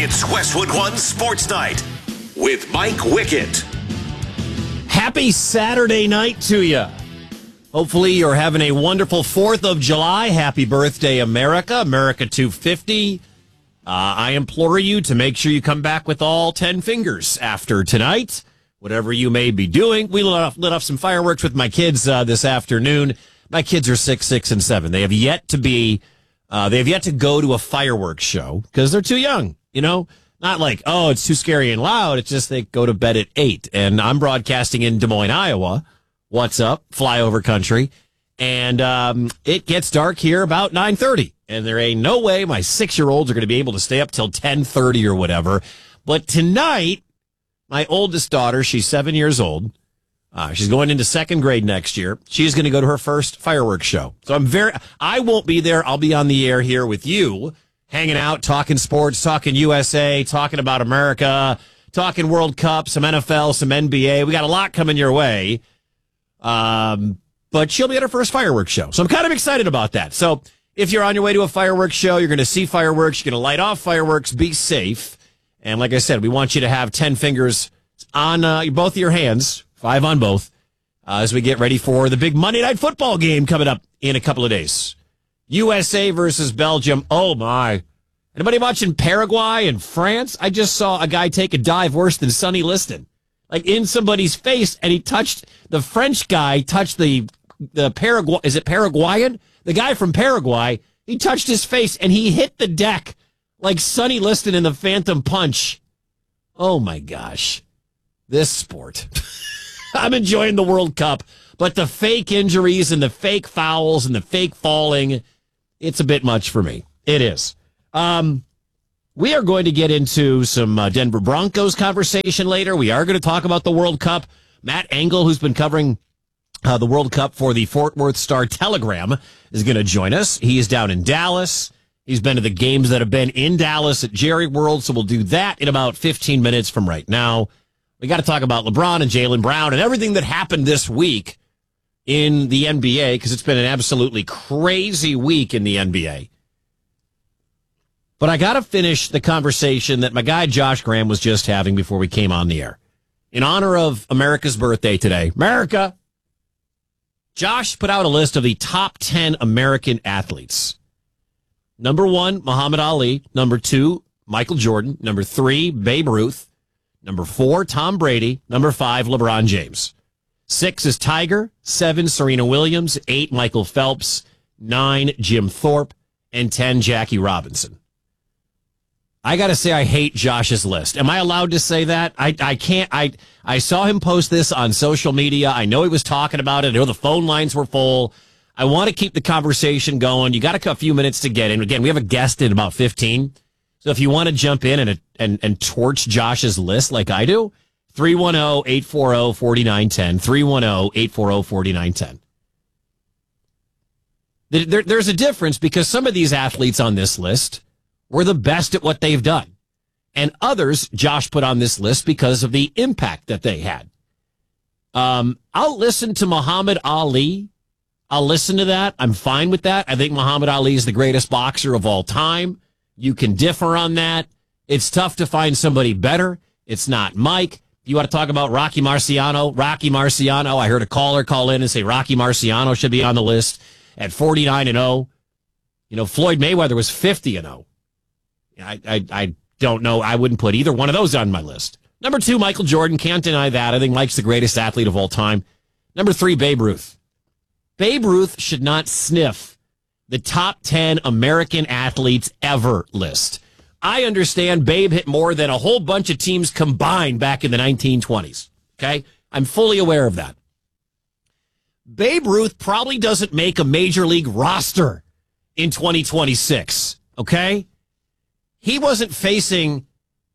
It's Westwood One Sports Night with Mike Wickett. Happy Saturday night to you. Hopefully you're having a wonderful 4th of July. Happy birthday, America. America 250. I implore you to make sure you come back with all 10 fingers after tonight. Whatever you may be doing. We lit off some fireworks with my kids this afternoon. My kids are 6, and 7. They have yet to go to a fireworks show because they're too young. You know, not like, oh, it's too scary and loud. It's just they go to bed at 8. And I'm broadcasting in Des Moines, Iowa. What's up? Flyover country. And it gets dark here about 9:30. And there ain't no way my 6-year-olds are going to be able to stay up till 10:30 or whatever. But tonight, my oldest daughter, she's 7 years old. She's going into 2nd grade next year. She's going to go to her first fireworks show. So I won't be there. I'll be on the air here with you, hanging out, talking sports, talking USA, talking about America, talking World Cup, some NFL, some NBA. We got a lot coming your way. But she'll be at her first fireworks show. So I'm kind of excited about that. So if you're on your way to a fireworks show, you're going to see fireworks, you're going to light off fireworks, be safe. And like I said, we want you to have 10 fingers on both of your hands, 5 on both, as we get ready for the big Monday Night Football game coming up in a couple of days. USA versus Belgium. Oh, my. Anybody watching Paraguay and France? I just saw a guy take a dive worse than Sonny Liston. Like in somebody's face, and the French guy touched the Paraguay. Is it Paraguayan? The guy from Paraguay, he touched his face, and he hit the deck like Sonny Liston in the Phantom Punch. Oh, my gosh. This sport. I'm enjoying the World Cup, but the fake injuries and the fake fouls and the fake falling, it's a bit much for me. It is. We are going to get into some Denver Broncos conversation later. We are going to talk about the World Cup. Matt Engel, who's been covering the World Cup for the Fort Worth Star-Telegram, is going to join us. He is down in Dallas. He's been to the games that have been in Dallas at Jerry World, so we'll do that in about 15 minutes from right now. We got to talk about LeBron and Jaylen Brown and everything that happened this week in the NBA, because it's been an absolutely crazy week in the NBA. But I got to finish the conversation that my guy Josh Graham was just having before we came on the air. In honor of America's birthday today, America, Josh put out a list of the top 10 American athletes. Number 1, Muhammad Ali. Number 2, Michael Jordan. Number 3, Babe Ruth. Number 4, Tom Brady. Number 5, LeBron James. 6 is Tiger. 7, Serena Williams. 8, Michael Phelps. 9, Jim Thorpe. And 10, Jackie Robinson. I got to say, I hate Josh's list. Am I allowed to say that? I can't. I saw him post this on social media. I know he was talking about it. I know the phone lines were full. I want to keep the conversation going. You got a few minutes to get in. Again, we have a guest in about 15. So if you want to jump in and torch Josh's list like I do, 310-840-4910, 310-840-4910. There's a difference because some of these athletes on this list were the best at what they've done. And others, Josh put on this list because of the impact that they had. I'll listen to Muhammad Ali. I'll listen to that. I'm fine with that. I think Muhammad Ali is the greatest boxer of all time. You can differ on that. It's tough to find somebody better. It's not Mike. You want to talk about Rocky Marciano? Rocky Marciano. I heard a caller call in and say Rocky Marciano should be on the list at 49-0. You know, Floyd Mayweather was 50-0. I don't know. I wouldn't put either one of those on my list. Number 2, Michael Jordan. Can't deny that. I think Mike's the greatest athlete of all time. Number 3, Babe Ruth. Babe Ruth should not sniff the top 10 American athletes ever list. I understand Babe hit more than a whole bunch of teams combined back in the 1920s. Okay? I'm fully aware of that. Babe Ruth probably doesn't make a major league roster in 2026. Okay? He wasn't facing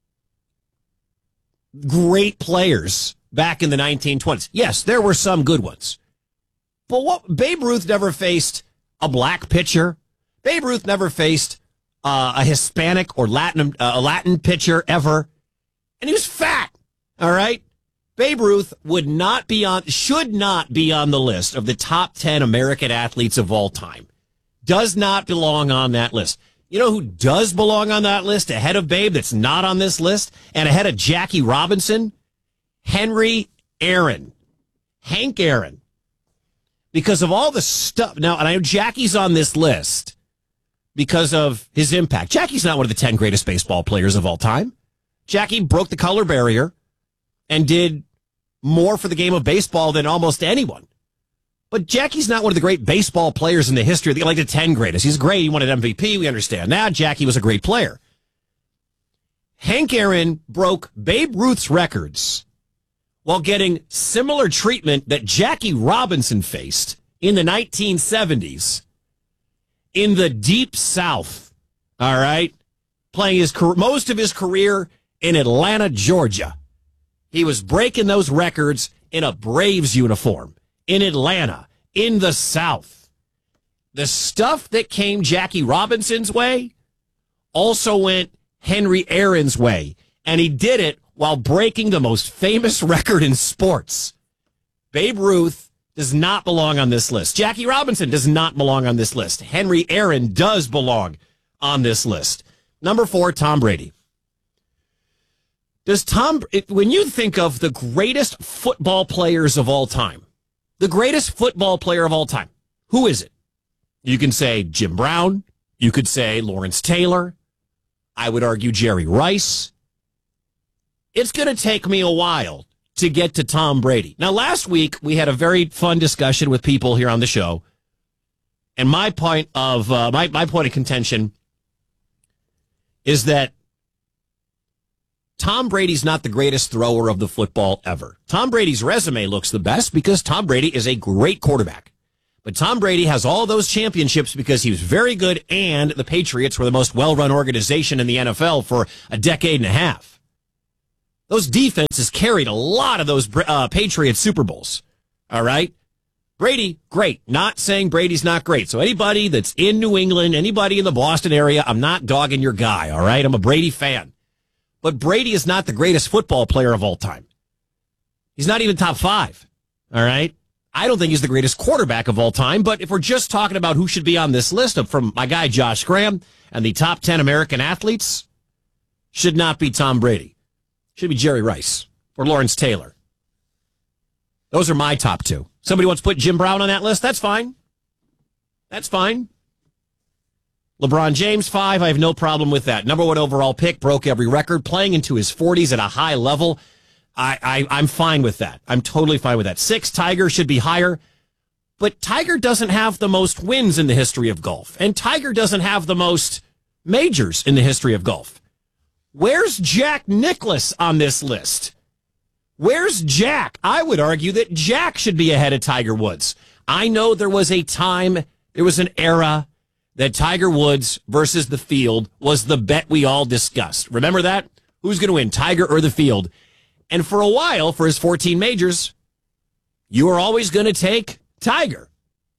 great players back in the 1920s. Yes, there were some good ones. But Babe Ruth never faced a black pitcher. Babe Ruth never faced a Hispanic or Latin pitcher ever. And he was fat. All right? Babe Ruth should not be on the list of the top 10 American athletes of all time. Does not belong on that list. You know who does belong on that list ahead of Babe that's not on this list and ahead of Jackie Robinson? Henry Aaron. Hank Aaron. Because of all the stuff. Now, and I know Jackie's on this list because of his impact. Jackie's not one of the 10 greatest baseball players of all time. Jackie broke the color barrier and did more for the game of baseball than almost anyone. But Jackie's not one of the great baseball players in the history of the, like the 10 greatest. He's great. He won an MVP. We understand that. Jackie was a great player. Hank Aaron broke Babe Ruth's records while getting similar treatment that Jackie Robinson faced in the 1970s in the Deep South. All right? Playing most of his career in Atlanta, Georgia. He was breaking those records in a Braves uniform. In Atlanta, in the South. The stuff that came Jackie Robinson's way also went Henry Aaron's way. And he did it while breaking the most famous record in sports. Babe Ruth does not belong on this list. Jackie Robinson does not belong on this list. Henry Aaron does belong on this list. Number 4, Tom Brady. When you think of the greatest football players of all time, the greatest football player of all time, who is it? You can say Jim Brown. You could say Lawrence Taylor. I would argue Jerry Rice. It's going to take me a while to get to Tom Brady. Now, last week, we had a very fun discussion with people here on the show. And my point of contention is that Tom Brady's not the greatest thrower of the football ever. Tom Brady's resume looks the best because Tom Brady is a great quarterback. But Tom Brady has all those championships because he was very good and the Patriots were the most well-run organization in the NFL for a decade and a half. Those defenses carried a lot of those Patriots Super Bowls. All right? Brady, great. Not saying Brady's not great. So anybody that's in New England, anybody in the Boston area, I'm not dogging your guy, all right? I'm a Brady fan. But Brady is not the greatest football player of all time. He's not even top 5. All right? I don't think he's the greatest quarterback of all time. But if we're just talking about who should be on this list from my guy Josh Graham and the top 10 American athletes, should not be Tom Brady. Should be Jerry Rice or Lawrence Taylor. Those are my top 2. Somebody wants to put Jim Brown on that list? That's fine. That's fine. LeBron James, 5. I have no problem with that. Number 1 overall pick, broke every record, playing into his 40s at a high level. I'm fine with that. I'm totally fine with that. 6, Tiger should be higher. But Tiger doesn't have the most wins in the history of golf. And Tiger doesn't have the most majors in the history of golf. Where's Jack Nicklaus on this list? Where's Jack? I would argue that Jack should be ahead of Tiger Woods. I know there was a time, there was an era that Tiger Woods versus the field was the bet we all discussed. Remember that? Who's going to win, Tiger or the field? And for a while, for his 14 majors, you were always going to take Tiger.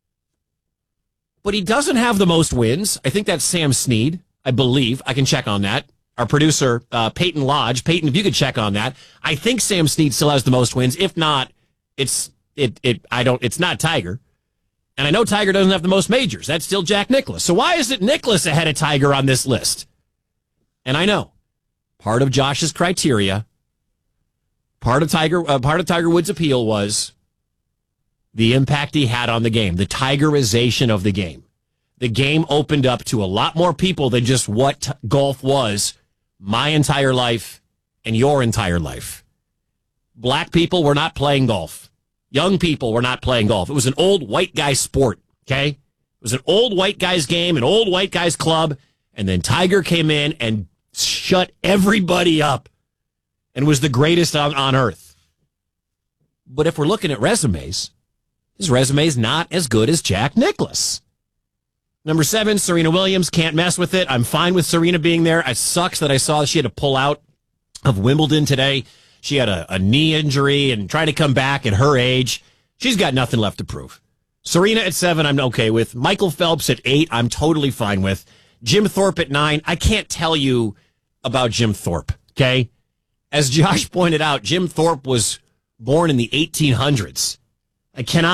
But he doesn't have the most wins. I think that's Sam Snead, I believe. I can check on that. Our producer, Peyton Lodge. Peyton, if you could check on that. I think Sam Snead still has the most wins. If not, it's not Tiger. And I know Tiger doesn't have the most majors. That's still Jack Nicklaus. So why is it Nicklaus ahead of Tiger on this list? And I know part of Josh's criteria, part of Tiger Woods' appeal was the impact he had on the game, the Tigerization of the game. The game opened up to a lot more people than just what golf was my entire life and your entire life. Black people were not playing golf. Young people were not playing golf. It was an old white guy sport, okay? It was an old white guy's game, an old white guy's club, and then Tiger came in and shut everybody up and was the greatest on earth. But if we're looking at resumes, his resume is not as good as Jack Nicklaus. Number 7, Serena Williams, can't mess with it. I'm fine with Serena being there. It sucks that I saw she had to pull out of Wimbledon today. She had a knee injury and trying to come back at her age. She's got nothing left to prove. Serena at 7, I'm okay with. Michael Phelps at 8, I'm totally fine with. Jim Thorpe at 9, I can't tell you about Jim Thorpe, okay? As Josh pointed out, Jim Thorpe was born in the 1800s. I cannot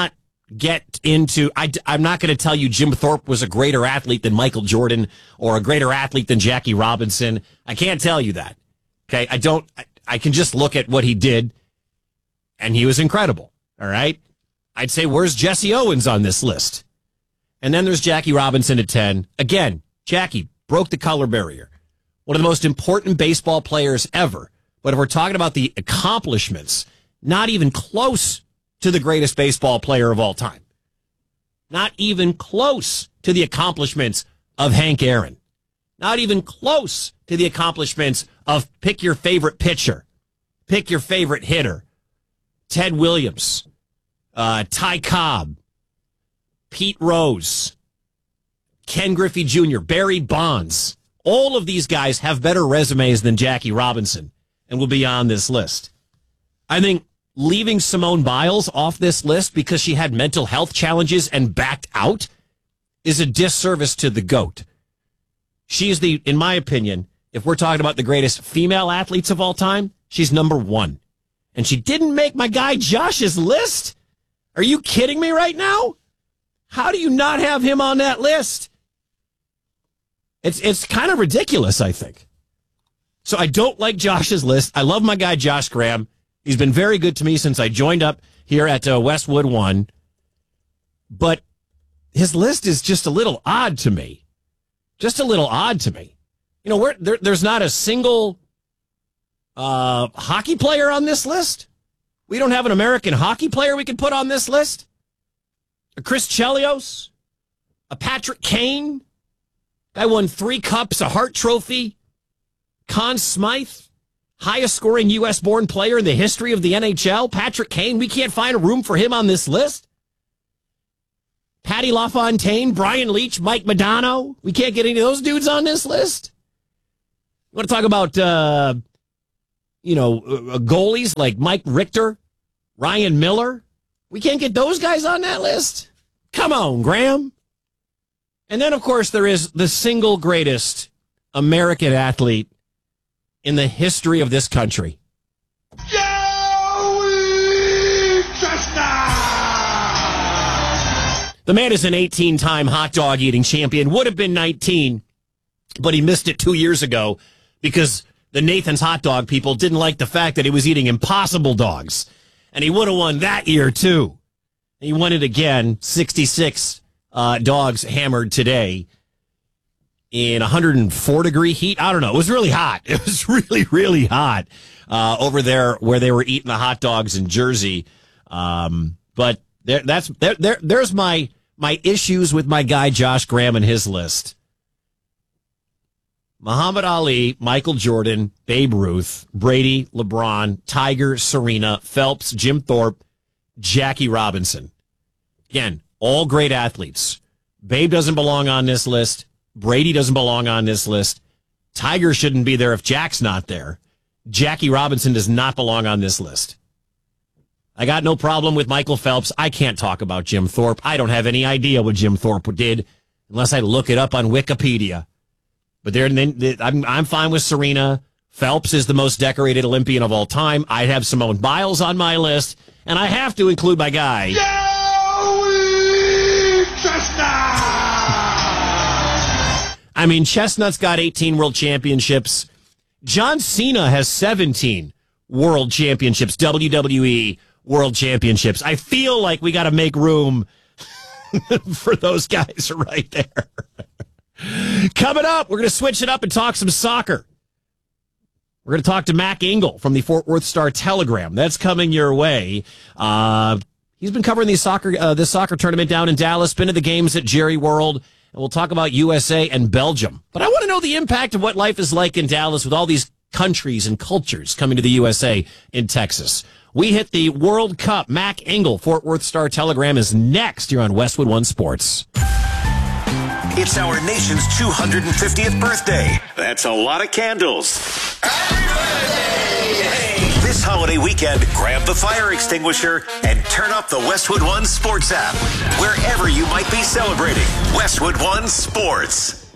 get into, I'm not going to tell you Jim Thorpe was a greater athlete than Michael Jordan or a greater athlete than Jackie Robinson. I can't tell you that. Okay. I can just look at what he did, and he was incredible. All right. I'd say, where's Jesse Owens on this list? And then there's Jackie Robinson at 10. Again, Jackie broke the color barrier. One of the most important baseball players ever. But if we're talking about the accomplishments, not even close to the greatest baseball player of all time. Not even close to the accomplishments of Hank Aaron. Not even close to the accomplishments of pick your favorite pitcher, pick your favorite hitter, Ted Williams, Ty Cobb, Pete Rose, Ken Griffey Jr., Barry Bonds. All of these guys have better resumes than Jackie Robinson and will be on this list. I think leaving Simone Biles off this list because she had mental health challenges and backed out is a disservice to the GOAT. She's in my opinion, if we're talking about the greatest female athletes of all time, she's number one. And she didn't make my guy Josh's list? Are you kidding me right now? How do you not have him on that list? It's kind of ridiculous, I think. So I don't like Josh's list. I love my guy Josh Graham. He's been very good to me since I joined up here at Westwood One. But his list is just a little odd to me. Just a little odd to me. You know, there's not a single hockey player on this list. We don't have an American hockey player we can put on this list. A Chris Chelios, a Patrick Kane. Guy won 3 cups, a Hart Trophy. Conn Smythe, highest scoring U.S.-born player in the history of the NHL. Patrick Kane, we can't find a room for him on this list. Patty LaFontaine, Brian Leach, Mike Modano. We can't get any of those dudes on this list. You want to talk about, goalies like Mike Richter, Ryan Miller? We can't get those guys on that list? Come on, Graham. And then, of course, there is the single greatest American athlete in the history of this country. Joey Chestnut! The man is an 18-time hot dog eating champion. Would have been 19, but he missed it 2 years ago because the Nathan's hot dog people didn't like the fact that he was eating Impossible dogs. And he would have won that year, too. He won it again, 66 dogs hammered today in 104-degree heat. I don't know. It was really hot. It was really, really hot over there where they were eating the hot dogs in Jersey. But there's my issues with my guy Josh Graham and his list. Muhammad Ali, Michael Jordan, Babe Ruth, Brady, LeBron, Tiger, Serena, Phelps, Jim Thorpe, Jackie Robinson. Again, all great athletes. Babe doesn't belong on this list. Brady doesn't belong on this list. Tiger shouldn't be there if Jack's not there. Jackie Robinson does not belong on this list. I got no problem with Michael Phelps. I can't talk about Jim Thorpe. I don't have any idea what Jim Thorpe did unless I look it up on Wikipedia. But I'm fine with Serena. Phelps is the most decorated Olympian of all time. I have Simone Biles on my list, and I have to include my guy, Joey Chestnut! I mean, Chestnut's got 18 world championships. John Cena has 17 world championships, WWE world championships. I feel like we got to make room for those guys right there. Coming up, we're going to switch it up and talk some soccer. We're going to talk to Mac Engel from the Fort Worth Star-Telegram. That's coming your way. He's been covering this soccer tournament down in Dallas, been to the games at Jerry World, and we'll talk about USA and Belgium. But I want to know the impact of what life is like in Dallas with all these countries and cultures coming to the USA in Texas. We hit the World Cup. Mac Engel, Fort Worth Star-Telegram, is next here on Westwood One Sports. It's our nation's 250th birthday. That's a lot of candles. Happy birthday! This holiday weekend, grab the fire extinguisher and turn up the Westwood One Sports app. Wherever you might be celebrating, Westwood One Sports.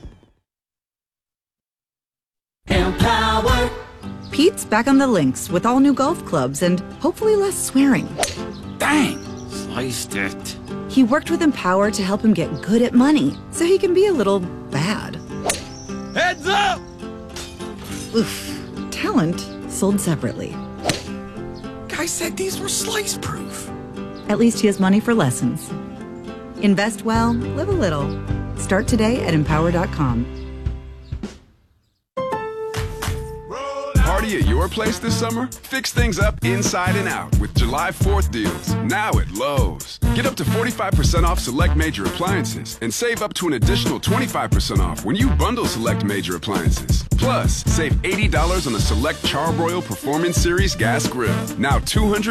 Empower. Pete's back on the links with all new golf clubs and hopefully less swearing. Dang, sliced it. He worked with Empower to help him get good at money, so he can be a little bad. Heads up! Oof. Talent sold separately. Guy said these were slice-proof. At least he has money for lessons. Invest well, live a little. Start today at Empower.com. Party at your place this summer? Fix things up inside and out with July 4th deals, now at Lowe's. Get up to 45% off select major appliances and save up to an additional 25% off when you bundle select major appliances. Plus, save $80 on the select Charbroil Performance Series gas grill, now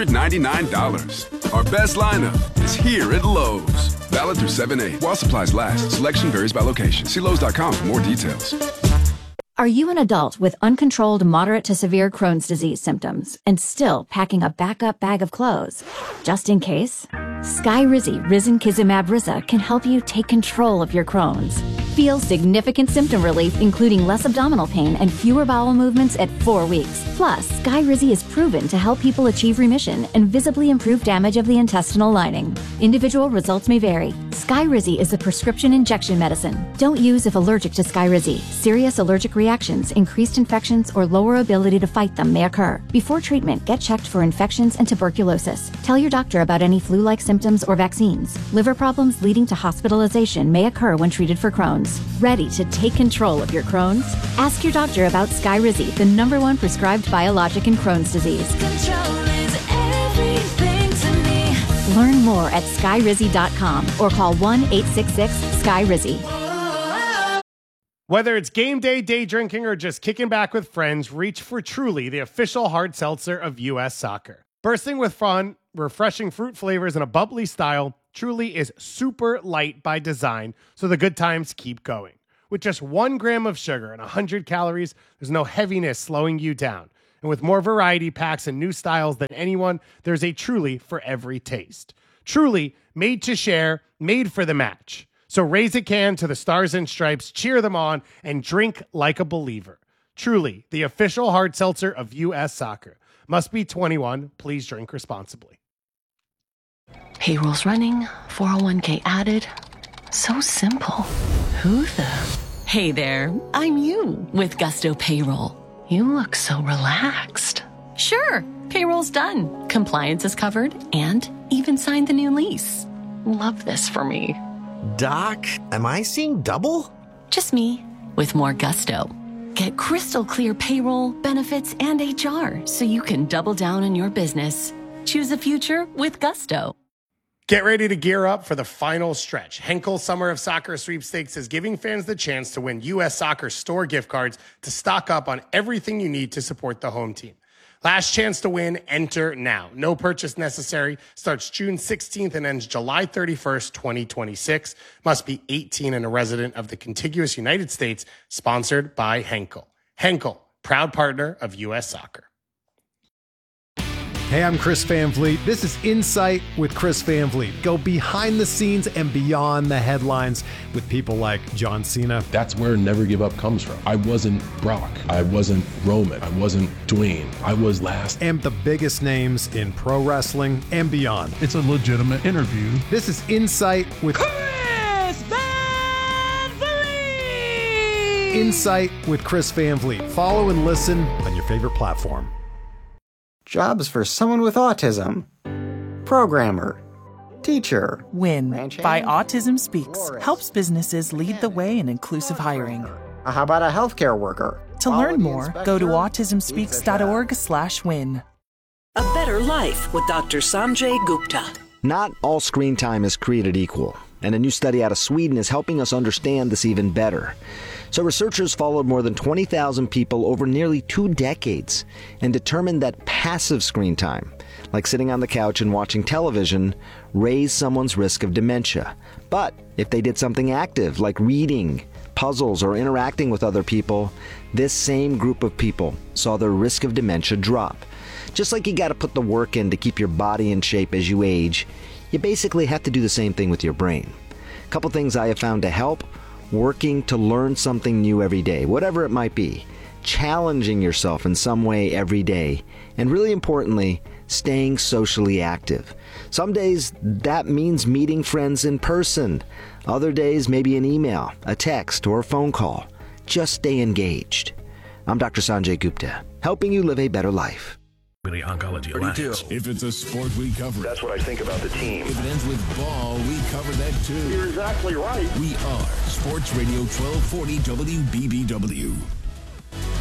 $299. Our best lineup is here at Lowe's. Valid through 7/8 while supplies last. Selection varies by location. See Lowe's.com for more details. Are you an adult with uncontrolled moderate to severe Crohn's disease symptoms and still packing a backup bag of clothes? Just in case? Skyrizi Risankizumab Riza can help you take control of your Crohn's. Feel significant symptom relief, including less abdominal pain and fewer bowel movements at 4 weeks. Plus, Skyrizi is proven to help people achieve remission and visibly improve damage of the intestinal lining. Individual results may vary. Skyrizi is a prescription injection medicine. Don't use if allergic to Skyrizi. Serious allergic reactions, increased infections, or lower ability to fight them may occur. Before treatment, get checked for infections and tuberculosis. Tell your doctor about any flu-like symptoms or vaccines. Liver problems leading to hospitalization may occur when treated for Crohn's. Ready to take control of your Crohn's? Ask your doctor about Skyrizi, the #1 prescribed biologic in Crohn's disease. Control is everything to me. Learn more at skyrizi.com or call 1-866-SKYRIZI. Whether it's game day, day drinking, or just kicking back with friends, reach for Truly, the official hard seltzer of U.S. Soccer. Bursting with fun, refreshing fruit flavors, and a bubbly style, Truly is super light by design, so the good times keep going. With just 1 gram of sugar and 100 calories, there's no heaviness slowing you down. And with more variety packs and new styles than anyone, there's a Truly for every taste. Truly, made to share, made for the match. So raise a can to the Stars and Stripes, cheer them on, and drink like a believer. Truly, the official hard seltzer of U.S. Soccer. Must be 21. Please drink responsibly. Payroll's running, 401k added. So simple. Who the? Hey there, I'm you with Gusto Payroll. You look so relaxed. Sure, payroll's done. Compliance is covered and even signed the new lease. Love this for me. Doc, am I seeing double? Just me with more gusto. Get crystal clear payroll, benefits, and HR so you can double down on your business. Choose a future with Gusto. Get ready to gear up for the final stretch. Henkel Summer of Soccer Sweepstakes is giving fans the chance to win U.S. Soccer store gift cards to stock up on everything you need to support the home team. Last chance to win, enter now. No purchase necessary. Starts June 16th and ends July 31st, 2026. Must be 18 and a resident of the contiguous United States. Sponsored by Henkel. Henkel, proud partner of U.S. Soccer. Hey, I'm Chris Van Vliet. This is Insight with Chris Van Vliet. Go behind the scenes and beyond the headlines with people like John Cena. That's where Never Give Up comes from. I wasn't Brock. I wasn't Roman. I wasn't Dwayne. I was last. And the biggest names in pro wrestling and beyond. It's a legitimate interview. This is Insight with Chris Van Vliet! Insight with Chris Van Vliet. Follow and listen on your favorite platform. Jobs for someone with autism. Programmer. Teacher. WIN by Autism Speaks helps businesses lead the way in inclusive hiring. How about a healthcare worker? To learn more, go to autismspeaks.org/win. A better life with Dr. Sanjay Gupta. Not all screen time is created equal, and a new study out of Sweden is helping us understand this even better. So researchers followed more than 20,000 people over nearly 2 decades and determined that passive screen time, like sitting on the couch and watching television, raised someone's risk of dementia. But if they did something active, like reading, puzzles, or interacting with other people, this same group of people saw their risk of dementia drop. Just like you got to put the work in to keep your body in shape as you age, you basically have to do the same thing with your brain. A couple things I have found to help: working to learn something new every day, whatever it might be. challenging yourself in some way every day, and really importantly, staying socially active. Some days that means meeting friends in person. Other days, maybe an email, a text, or a phone call. Just stay engaged. I'm Dr. Sanjay Gupta, helping you live a better life. Really, Oncology Alliance. If it's a sport, we cover it. That's what I think about the team. If it ends with ball, we cover that too. You're exactly right. We are Sports Radio 1240 WBBW.